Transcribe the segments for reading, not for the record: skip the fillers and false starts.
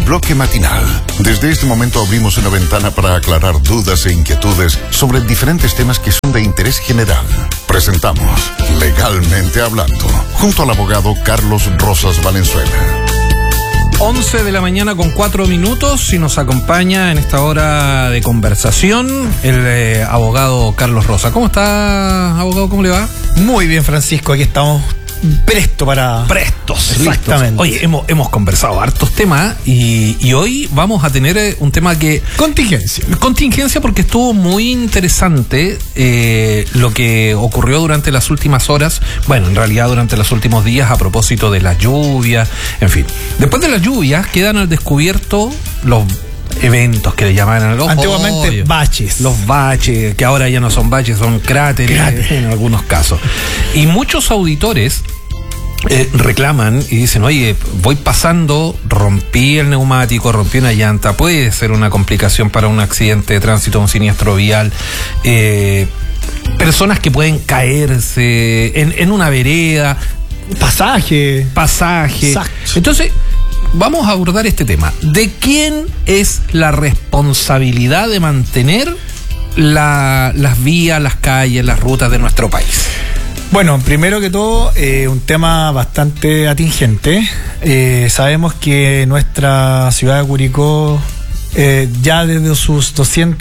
bloque matinal. Desde este momento abrimos una ventana para aclarar dudas e inquietudes sobre diferentes temas que son de interés general. Presentamos Legalmente Hablando, junto al abogado Carlos Rosas Valenzuela. 11 de la mañana con 4 minutos y nos acompaña en esta hora de conversación el abogado Carlos Rosa. ¿Cómo está, abogado? ¿Cómo le va? Muy bien, Francisco, aquí estamos prestos. Exactamente. Oye, hemos conversado hartos temas y hoy vamos a tener un tema que... Contingencia porque estuvo muy interesante lo que ocurrió durante las últimas horas, bueno, en realidad durante los últimos días a propósito de las lluvias, en fin. Después de las lluvias quedan al descubierto los eventos que le llamaban antiguamente baches. Los baches, que ahora ya no son baches, son cráteres en algunos casos. Y muchos auditores reclaman y dicen, oye, voy pasando, rompí el neumático, rompí una llanta, puede ser una complicación para un accidente de tránsito, un siniestro vial, personas que pueden caerse en una vereda, pasaje. Exacto. Entonces vamos a abordar este tema. ¿De quién es la responsabilidad de mantener las vías, las calles, las rutas de nuestro país? Bueno, primero que todo, un tema bastante atingente. Sabemos que nuestra ciudad de Curicó, ya desde sus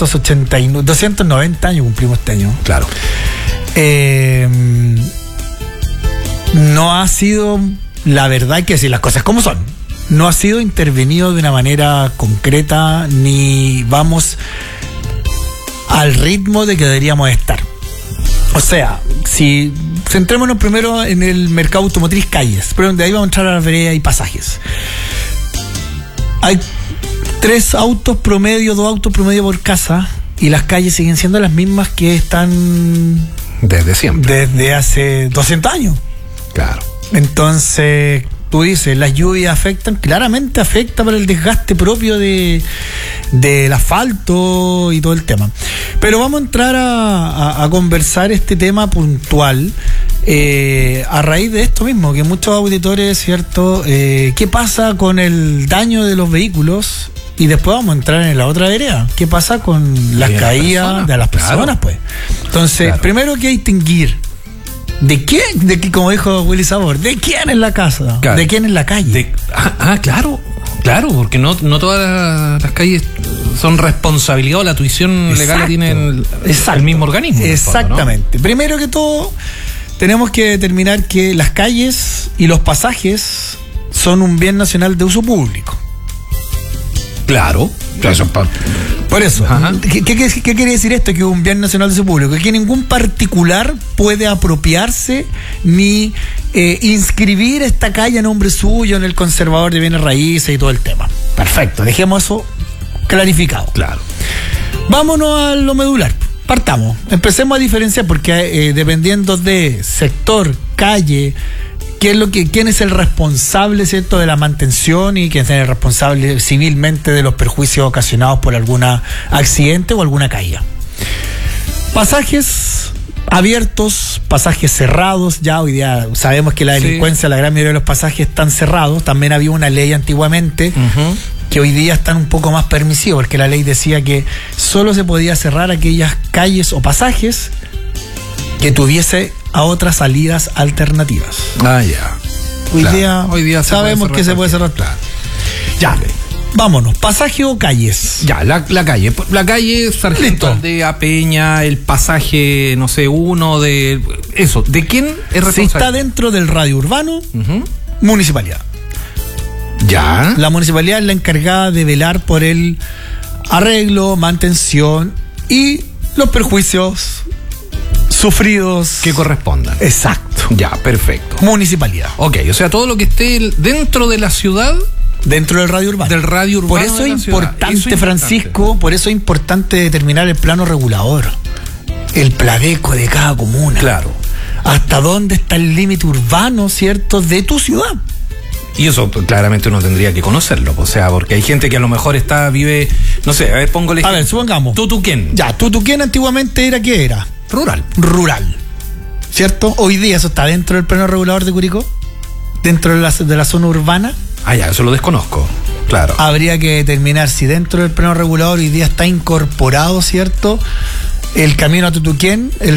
290 años, cumplimos este año. Claro. No ha sido, la verdad, hay que decir las cosas como son. No ha sido intervenido de una manera concreta, ni vamos al ritmo de que deberíamos estar. O sea, si centrémonos primero en el mercado automotriz calles, pero de ahí vamos a entrar a la vereda y pasajes. Hay 2 autos promedio por casa, y las calles siguen siendo las mismas que están desde siempre, desde hace 200 años. Claro. Entonces, tú dices, las lluvias afectan, claramente afecta para el desgaste propio del asfalto y todo el tema. Pero vamos a entrar a conversar este tema puntual a raíz de esto mismo, que muchos auditores, ¿cierto? ¿Qué pasa con el daño de los vehículos? Y después vamos a entrar en la otra vereda. ¿Qué pasa con las caídas de las personas? Claro. Pues. Entonces, primero hay que distinguir. ¿De quién? Como dijo Willy Sabor, ¿de quién es la casa? Claro. ¿De quién es la calle? Claro, porque no todas las calles son responsabilidad, o la tuición legal la tiene el mismo organismo. Exactamente. ¿No? Primero que todo, tenemos que determinar que las calles y los pasajes son un bien nacional de uso público. Claro. Por eso, ¿qué quiere decir esto? Que es un bien nacional de uso público, que ningún particular puede apropiarse ni inscribir esta calle a nombre suyo en el conservador de bienes raíces y todo el tema. Perfecto, dejemos eso clarificado. Claro. Vámonos a lo medular. Partamos, empecemos a diferenciar, porque dependiendo de sector, calle, quién es el responsable, ¿cierto?, de la mantención, y quién es el responsable civilmente de los perjuicios ocasionados por algún accidente o alguna caída. Pasajes abiertos, pasajes cerrados. Ya hoy día sabemos que la delincuencia, la gran mayoría de los pasajes están cerrados. También había una ley antiguamente que hoy día están un poco más permisivos, porque la ley decía que solo se podía cerrar aquellas calles o pasajes que tuviese a otras salidas alternativas. Hoy día sabemos que se puede cerrar. Claro. Ya, vámonos. ¿Pasaje o calles? Ya, la calle. La calle Sargento Aldea, Peña, el pasaje, no sé, uno de... Eso, ¿de quién es responsable? Si está dentro del radio urbano, municipalidad. Ya. La municipalidad es la encargada de velar por el arreglo, mantención y los perjuicios sufridos que correspondan. Exacto. Ya, perfecto. Municipalidad. Ok, o sea, todo lo que esté dentro de la ciudad, dentro del radio urbano. Del radio urbano. Por eso es importante, Francisco, por eso es importante determinar el plano regulador, el pladeco de cada comuna. Claro. Hasta dónde está el límite urbano, ¿cierto?, de tu ciudad. Y eso claramente uno tendría que conocerlo, o sea, porque hay gente que a lo mejor vive, no sé, a ver, pongo el ejemplo. A ver, supongamos. Tutuquén. Ya, Tutuquén antiguamente ¿qué era? Rural. ¿Cierto? Hoy día eso está dentro del plano regulador de Curicó, dentro de la zona urbana. Ah, ya, eso lo desconozco. Claro. Habría que determinar si dentro del plano regulador hoy día está incorporado, ¿cierto?, el camino a Tutuquén,